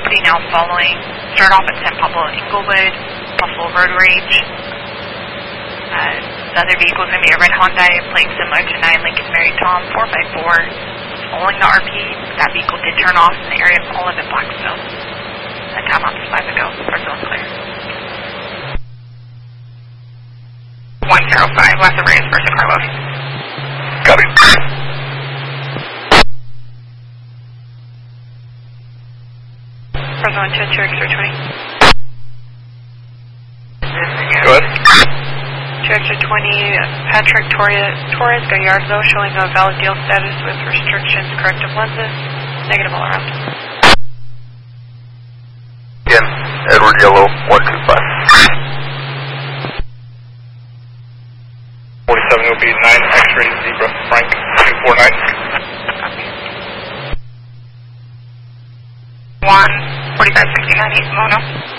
property now following. Start off at San Pablo Inglewood, Buffalo Road Rage. The other vehicle is going to be a red Hyundai, plate similar to 9 Lincoln Mary Tom 4x4. Following the RP, that vehicle did turn off in the area of Olive and Blackstone. That time lapse 5 ago. Our zone's clear. 105, left of Reyes versus Carlos. Copy. Press 1 to 2 X-ray 20. Go ahead. 2 X-ray 20, Patrick Torres, Gallardo, showing a valid deal status with restrictions, corrective lenses, negative all around. Again, Edward Yellow, 125. 47 will be 9 X-ray Zebra, Frank, 249. Copy. 1, 4569, East Mono.